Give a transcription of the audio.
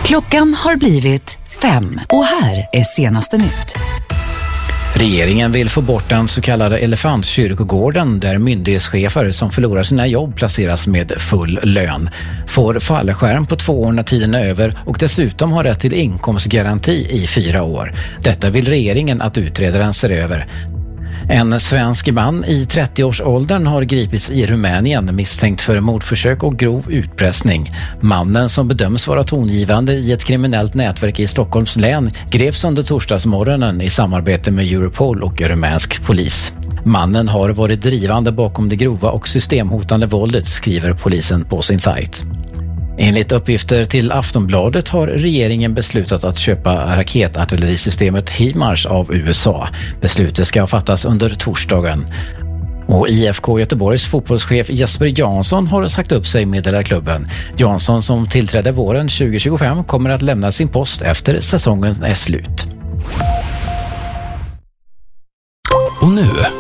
Klockan har blivit 5 och här är senaste nytt. Regeringen vill få bort den så kallade elefantkyrkogården där myndighetschefer som förlorar sina jobb placeras med full lön, får fallskärm på 2 år när tiden är över och dessutom har rätt till inkomstgaranti i 4 år. Detta vill regeringen att utredaren ser över. En svensk man i 30-årsåldern har gripits i Rumänien misstänkt för mordförsök och grov utpressning. Mannen, som bedöms vara tongivande i ett kriminellt nätverk i Stockholms län, greps under torsdagsmorgonen i samarbete med Europol och rumänsk polis. Mannen har varit drivande bakom det grova och systemhotande våldet, skriver polisen på sin sajt. Enligt uppgifter till Aftonbladet har regeringen beslutat att köpa raketartillerisystemet HIMARS av USA. Beslutet ska fattas under torsdagen. Och IFK Göteborgs fotbollschef Jesper Jansson har sagt upp sig, meddelar klubben. Jansson, som tillträdde våren 2025, kommer att lämna sin post efter säsongen är slut. Och nu